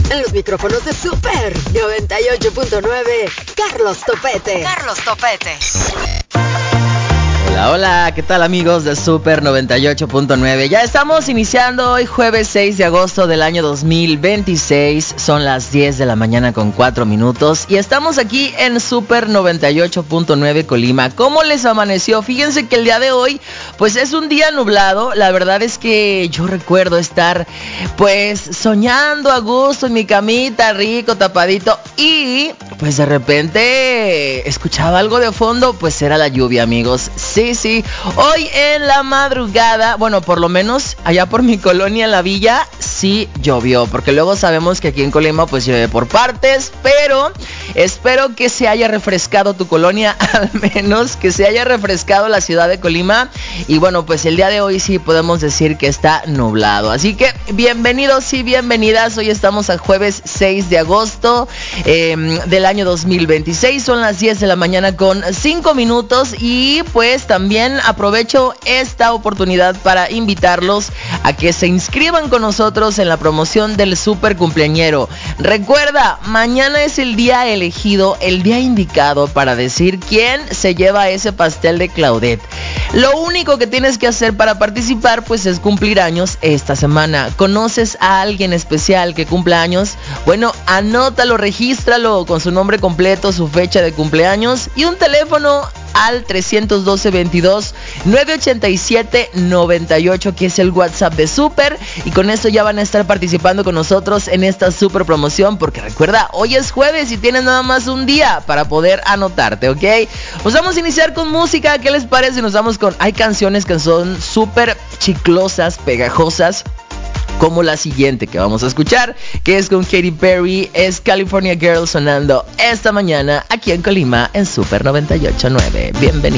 En los micrófonos de Super 98.9, Carlos Topete. Hola, hola, ¿qué tal amigos de Super 98.9? Ya estamos iniciando hoy jueves 6 de agosto del año 2026. Son las 10 de la mañana con 4 minutos y estamos aquí en Super 98.9 Colima. ¿Cómo les amaneció? Fíjense que el día de hoy pues es un día nublado. La verdad es que yo recuerdo estar pues soñando a gusto en mi camita, rico, tapadito, y pues de repente escuchaba algo de fondo. Pues era la lluvia, amigos. Sí, hoy en la madrugada, bueno, por lo menos allá por mi colonia en la villa, sí llovió, porque luego sabemos que aquí en Colima pues llueve por partes, pero espero que se haya refrescado tu colonia, al menos que se haya refrescado la ciudad de Colima, y bueno, pues el día de hoy sí podemos decir que está nublado, así que bienvenidos y bienvenidas. Hoy estamos a jueves 6 de agosto del año 2026, son las 10 de la mañana con 5 minutos, y pues también aprovecho esta oportunidad para invitarlos a que se inscriban con nosotros en la promoción del Super Cumpleañero. Recuerda, mañana es el día elegido, el día indicado para decir quién se lleva ese pastel de Claudette. Lo único que tienes que hacer para participar pues es cumplir años esta semana. ¿Conoces a alguien especial que cumpla años? Bueno, anótalo, regístralo con su nombre completo, su fecha de cumpleaños y un teléfono al 312-22-987-98, que es el WhatsApp de Super, y con eso ya van a estar participando con nosotros en esta super promoción, porque recuerda, hoy es jueves y tienes nada más un día para poder anotarte, ¿ok? Pues vamos a iniciar con música. ¿Qué les parece? Nos vamos con... Hay canciones que son súper chiclosas, pegajosas, como la siguiente que vamos a escuchar, que es con Katy Perry. Es California Girl sonando esta mañana aquí en Colima en Super 98.9. Bienvenido.